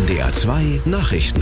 NDR 2 Nachrichten.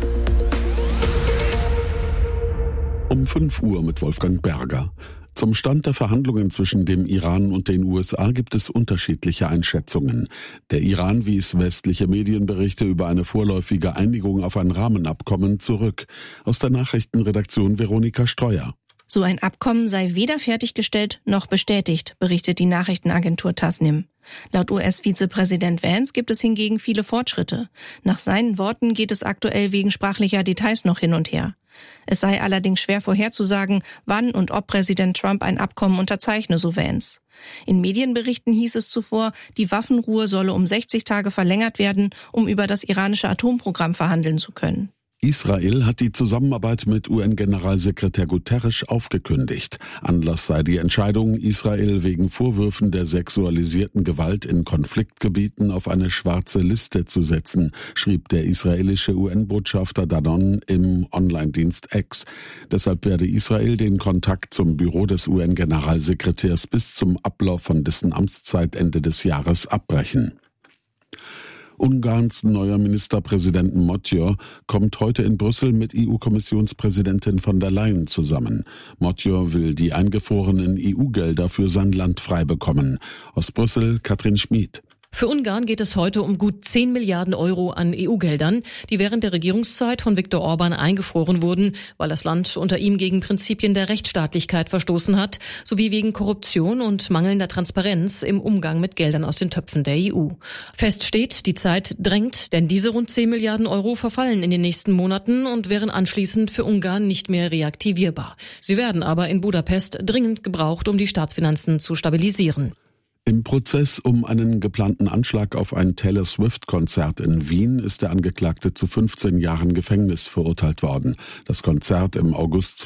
Um 5 Uhr mit Wolfgang Berger. Zum Stand der Verhandlungen zwischen dem Iran und den USA gibt es unterschiedliche Einschätzungen. Der Iran wies westliche Medienberichte über eine vorläufige Einigung auf ein Rahmenabkommen zurück. Aus der Nachrichtenredaktion Veronika Streuer. So ein Abkommen sei weder fertiggestellt noch bestätigt, berichtet die Nachrichtenagentur Tasnim. Laut US-Vizepräsident Vance gibt es hingegen viele Fortschritte. Nach seinen Worten geht es aktuell wegen sprachlicher Details noch hin und her. Es sei allerdings schwer vorherzusagen, wann und ob Präsident Trump ein Abkommen unterzeichne, so Vance. In Medienberichten hieß es zuvor, die Waffenruhe solle um 60 Tage verlängert werden, um über das iranische Atomprogramm verhandeln zu können. Israel hat die Zusammenarbeit mit UN-Generalsekretär Guterres aufgekündigt. Anlass sei die Entscheidung, Israel wegen Vorwürfen der sexualisierten Gewalt in Konfliktgebieten auf eine schwarze Liste zu setzen, schrieb der israelische UN-Botschafter Danon im Online-Dienst X. Deshalb werde Israel den Kontakt zum Büro des UN-Generalsekretärs bis zum Ablauf von dessen Amtszeit Ende des Jahres abbrechen. Ungarns neuer Ministerpräsident Magyar kommt heute in Brüssel mit EU-Kommissionspräsidentin von der Leyen zusammen. Magyar will die eingefrorenen EU-Gelder für sein Land frei bekommen. Aus Brüssel Katrin Schmid. Für Ungarn geht es heute um gut 10 Milliarden Euro an EU-Geldern, die während der Regierungszeit von Viktor Orbán eingefroren wurden, weil das Land unter ihm gegen Prinzipien der Rechtsstaatlichkeit verstoßen hat, sowie wegen Korruption und mangelnder Transparenz im Umgang mit Geldern aus den Töpfen der EU. Fest steht, die Zeit drängt, denn diese rund 10 Milliarden Euro verfallen in den nächsten Monaten und wären anschließend für Ungarn nicht mehr reaktivierbar. Sie werden aber in Budapest dringend gebraucht, um die Staatsfinanzen zu stabilisieren. Im Prozess um einen geplanten Anschlag auf ein Taylor Swift-Konzert in Wien ist der Angeklagte zu 15 Jahren Gefängnis verurteilt worden. Das Konzert im August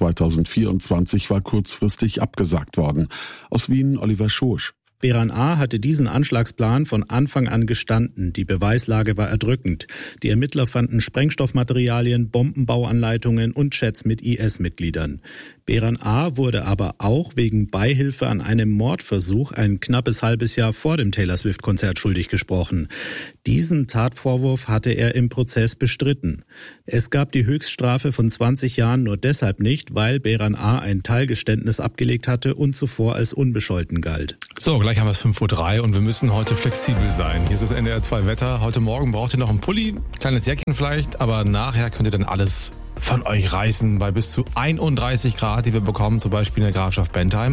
2024 war kurzfristig abgesagt worden. Aus Wien Oliver Schorsch. Beran A. hatte diesen Anschlagsplan von Anfang an gestanden. Die Beweislage war erdrückend. Die Ermittler fanden Sprengstoffmaterialien, Bombenbauanleitungen und Chats mit IS-Mitgliedern. Beran A. wurde aber auch wegen Beihilfe an einem Mordversuch ein knappes halbes Jahr vor dem Taylor Swift-Konzert schuldig gesprochen. Diesen Tatvorwurf hatte er im Prozess bestritten. Es gab die Höchststrafe von 20 Jahren nur deshalb nicht, weil Beran A. ein Teilgeständnis abgelegt hatte und zuvor als unbescholten galt. So, gleich haben wir es 5:03 Uhr und wir müssen heute flexibel sein. Hier ist das NDR 2 Wetter. Heute Morgen braucht ihr noch einen Pulli, kleines Jäckchen vielleicht, aber nachher könnt ihr dann alles von euch reißen bei bis zu 31 Grad, die wir bekommen, zum Beispiel in der Grafschaft Bentheim.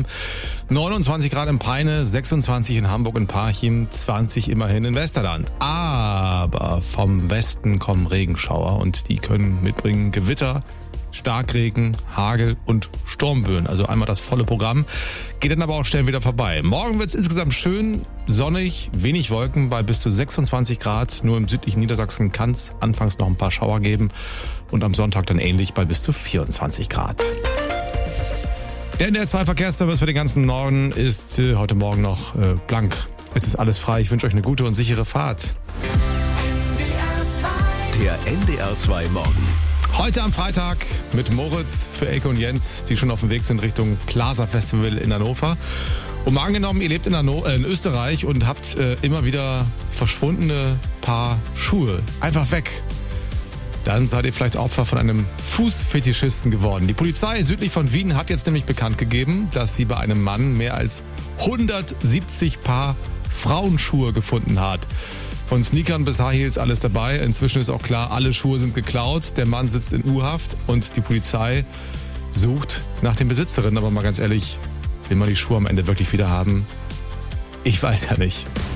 29 Grad in Peine, 26 in Hamburg und Parchim, 20 immerhin in Westerland. Aber vom Westen kommen Regenschauer und die können mitbringen Gewitter, Starkregen, Hagel und Sturmböen. Also einmal das volle Programm. Geht dann aber auch schnell wieder vorbei. Morgen wird es insgesamt schön, sonnig, wenig Wolken bei bis zu 26 Grad. Nur im südlichen Niedersachsen kann es anfangs noch ein paar Schauer geben. Und am Sonntag dann ähnlich bei bis zu 24 Grad. Der NDR 2 Verkehrsservice für den ganzen Norden ist heute Morgen noch blank. Es ist alles frei. Ich wünsche euch eine gute und sichere Fahrt. Der NDR 2 Morgen. Heute am Freitag mit Moritz für Elke und Jens, die schon auf dem Weg sind Richtung Plaza Festival in Hannover. Und mal angenommen, ihr lebt in Österreich und habt immer wieder verschwundene Paar Schuhe. Einfach weg. Dann seid ihr vielleicht Opfer von einem Fußfetischisten geworden. Die Polizei südlich von Wien hat jetzt nämlich bekannt gegeben, dass sie bei einem Mann mehr als 170 Paar Frauenschuhe gefunden hat. Von Sneakern bis High Heels alles dabei. Inzwischen ist auch klar, alle Schuhe sind geklaut. Der Mann sitzt in U-Haft und die Polizei sucht nach den Besitzerinnen. Aber mal ganz ehrlich, will man die Schuhe am Ende wirklich wieder haben? Ich weiß ja nicht.